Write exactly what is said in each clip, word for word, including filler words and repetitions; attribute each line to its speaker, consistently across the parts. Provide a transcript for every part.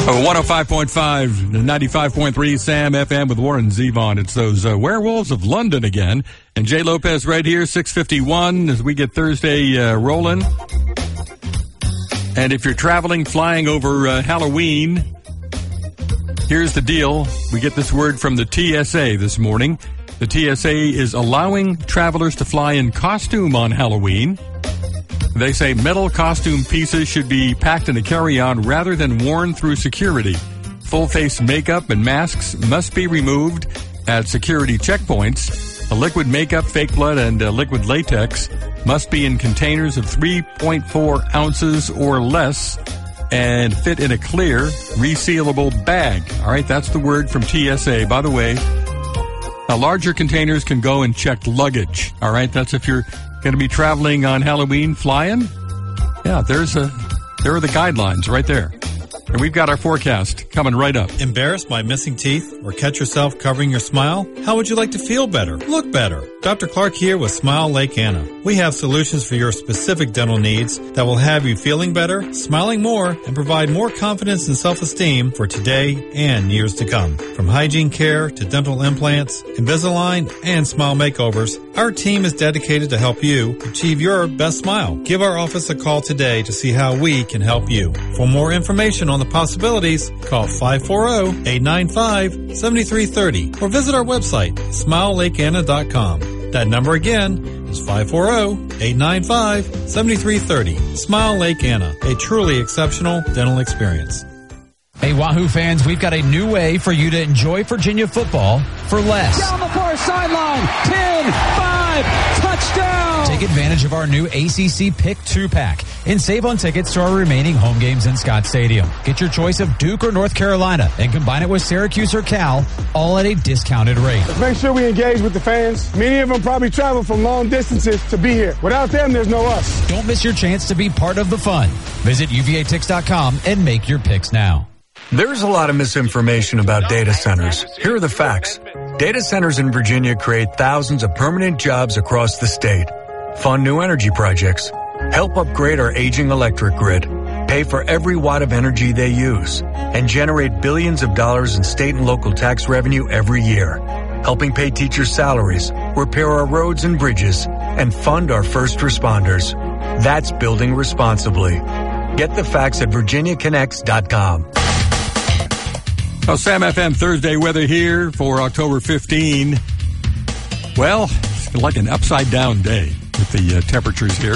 Speaker 1: one oh five point five, ninety-five point three Sam F M with Warren Zevon. It's those uh, Werewolves of London again. And Jay Lopez right here, six fifty-one, as we get Thursday uh, rolling. And if you're traveling, flying over uh, Halloween, here's the deal. We get this word from the T S A this morning. The T S A is allowing travelers to fly in costume on Halloween. They say metal costume pieces should be packed in a carry-on rather than worn through security. Full-face makeup and masks must be removed at security checkpoints. A liquid makeup, fake blood, and uh, liquid latex must be in containers of three point four ounces or less and fit in a clear, resealable bag. All right, that's the word from T S A. By the way, now, larger containers can go in checked luggage. All right, that's if you're going to be traveling on Halloween flying. Yeah, there's a there are the guidelines right there. And we've got our forecast coming right up.
Speaker 2: Embarrassed by missing teeth or catch yourself covering your smile? How would you like to feel better? Look better. Doctor Clark here with Smile Lake Anna. We have solutions for your specific dental needs that will have you feeling better, smiling more, and provide more confidence and self-esteem for today and years to come. From hygiene care to dental implants, Invisalign, and smile makeovers, our team is dedicated to help you achieve your best smile. Give our office a call today to see how we can help you. For more information on the possibilities, call five four zero, eight nine five, seven three three zero or visit our website, smile lake anna dot com. That number again is five four zero, eight nine five, seven three three zero. Smile Lake Anna, a truly exceptional dental experience.
Speaker 3: Hey, Wahoo fans, we've got a new way for you to enjoy Virginia football for less.
Speaker 4: Down the far sideline, ten, five, touchdown!
Speaker 3: Take advantage of our new A C C Pick two pack and save on tickets to our remaining home games in Scott Stadium. Get your choice of Duke or North Carolina and combine it with Syracuse or Cal, all at a discounted rate.
Speaker 5: Let's make sure we engage with the fans. Many of them probably travel from long distances to be here. Without them, there's no us.
Speaker 3: Don't miss your chance to be part of the fun. Visit U V A tix dot com and make your picks now.
Speaker 6: There's a lot of misinformation about data centers. Here are the facts. Data centers in Virginia create thousands of permanent jobs across the state, fund new energy projects, help upgrade our aging electric grid, pay for every watt of energy they use, and generate billions of dollars in state and local tax revenue every year, helping pay teachers' salaries, repair our roads and bridges, and fund our first responders. That's building responsibly. Get the facts at virginia connects dot com.
Speaker 1: Well, Sam F M Thursday weather here for October fifteenth. Well, it's like an upside-down day with the uh, temperatures here.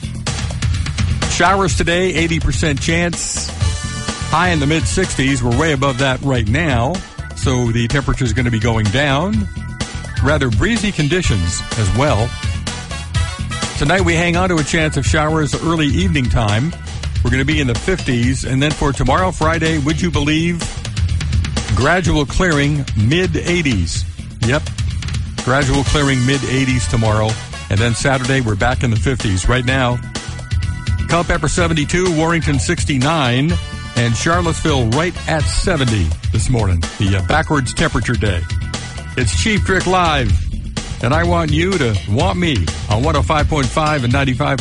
Speaker 1: Showers today, eighty percent chance. High in the mid-sixties. We're way above that right now, so the temperature is going to be going down. Rather breezy conditions as well. Tonight we hang on to a chance of showers early evening time. We're going to be in the fifties. And then for tomorrow, Friday, would you believe... gradual clearing, mid-eighties. Yep. Gradual clearing, mid-eighties tomorrow. And then Saturday, we're back in the fifties. Right now, Culpeper seventy-two, Warrington sixty-nine, and Charlottesville right at seventy this morning. The uh, backwards temperature day. It's Chief Trick Live, and I want you to want me on one oh five point five and ninety-five